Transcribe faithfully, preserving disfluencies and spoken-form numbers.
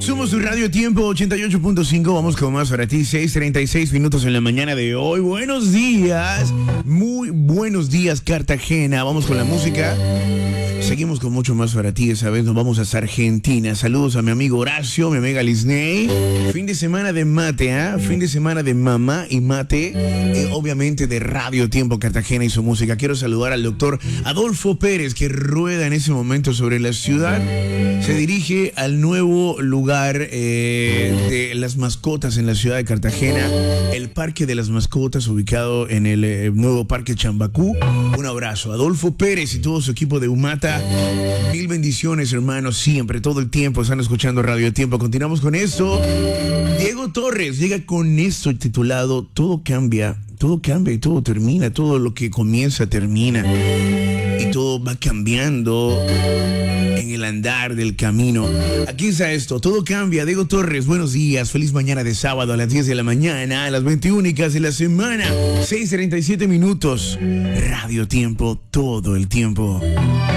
Somos tu Radio Tiempo ochenta y ocho punto cinco. Vamos con más para ti. seis treinta y seis minutos en la mañana de hoy. Buenos días. Muy buenos días, Cartagena. Vamos con la música. Seguimos con mucho más para ti. Esa vez nos vamos a Argentina. Saludos a mi amigo Horacio, mi amiga Lisney. Fin de semana de mate, ¿ah? ¿eh? Fin de semana de mamá y mate. Eh, obviamente de Radio Tiempo Cartagena y su música. Quiero saludar al doctor Adolfo Pérez, que rueda en ese momento sobre la ciudad. Se dirige al nuevo lugar eh, de las mascotas en la ciudad de Cartagena. El Parque de las Mascotas, ubicado en el eh, nuevo Parque Chambacú. Un abrazo. Adolfo Pérez y todo su equipo de Humata. Mil bendiciones, hermanos, siempre, todo el tiempo están escuchando Radio Tiempo. Continuamos con esto. Diego Torres llega con esto titulado Todo cambia, todo cambia y todo termina. Todo lo que comienza termina. Y todo va cambiando en el andar del camino. Aquí está esto, todo cambia. Diego Torres, buenos días, feliz mañana de sábado a las diez de la mañana, a las veinte únicas de la semana, seis treinta y siete minutos. Radio Tiempo, todo el tiempo.